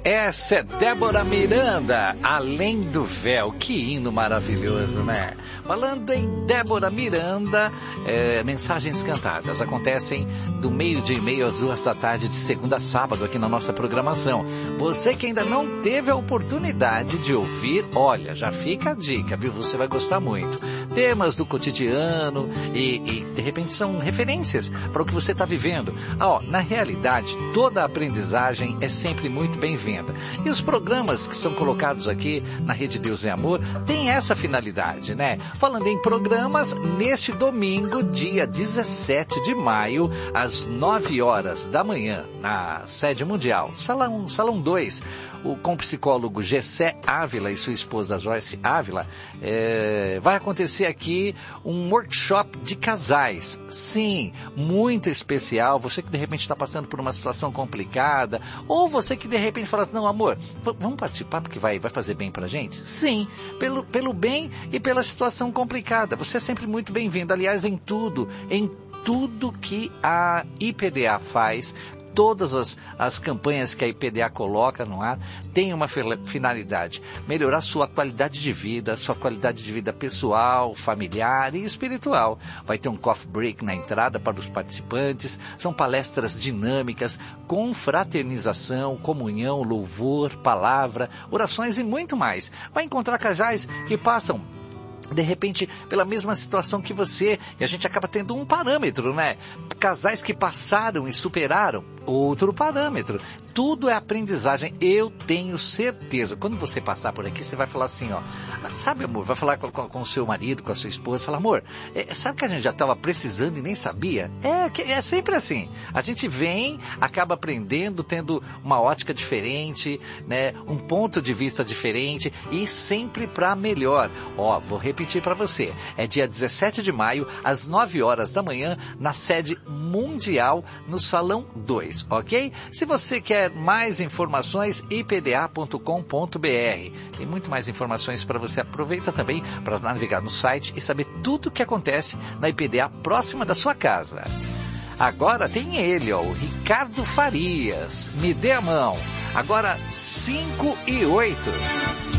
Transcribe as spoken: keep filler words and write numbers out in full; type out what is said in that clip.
Essa é Débora Miranda, Além do Véu. Que hino maravilhoso, né? Falando em Débora Miranda, é, mensagens cantadas acontecem do meio-dia e meio às duas da tarde de segunda a sábado aqui na nossa programação. Você que ainda não teve a oportunidade de ouvir, olha, já fica a dica, viu? Você vai gostar muito. Temas do cotidiano e, e de repente são referências para o que você está vivendo. Ah, ó, na realidade, toda a aprendizagem é sempre muito bem-vinda. E os programas que são colocados aqui na Rede Deus e Amor têm essa finalidade, né? Falando em programas, neste domingo, dia dezessete de maio, às nove horas da manhã, na sede mundial, Salão, Salão dois, o, com o psicólogo Gessé Ávila e sua esposa Joyce Ávila, é, vai acontecer aqui um workshop de casais. Sim, muito especial. Você que de repente está passando por uma situação complicada, ou você que de repente fala, não, amor, vamos participar porque vai, vai fazer bem pra gente? Sim, pelo, pelo bem e pela situação complicada. Você é sempre muito bem-vindo. Aliás, em tudo, em tudo que a I P D A faz, todas as, as campanhas que a I P D A coloca no ar, tem uma finalidade: melhorar sua qualidade de vida, sua qualidade de vida pessoal, familiar e espiritual. Vai ter um coffee break na entrada para os participantes, são palestras dinâmicas, com fraternização, comunhão, louvor, palavra, orações e muito mais. Vai encontrar casais que passam de repente pela mesma situação que você, e a gente acaba tendo um parâmetro, né? Casais que passaram e superaram outro parâmetro. Tudo é aprendizagem, eu tenho certeza. Quando você passar por aqui, você vai falar assim, ó, sabe, amor, vai falar com, com, com o seu marido, com a sua esposa, fala, amor, é, sabe que a gente já estava precisando e nem sabia? É, é sempre assim. A gente vem, acaba aprendendo, tendo uma ótica diferente, né? Um ponto de vista diferente e sempre para melhor. Ó, vou repetir para você. É dia dezessete de maio, às nove horas da manhã, na sede mundial, no Salão dois, ok? Se você quer mais informações, i p d a ponto com ponto b r. Tem muito mais informações para você. Aproveita também para navegar no site e saber tudo o que acontece na I P D A próxima da sua casa. Agora tem ele, ó, o Ricardo Farias. Me dê a mão. Agora cinco e oito.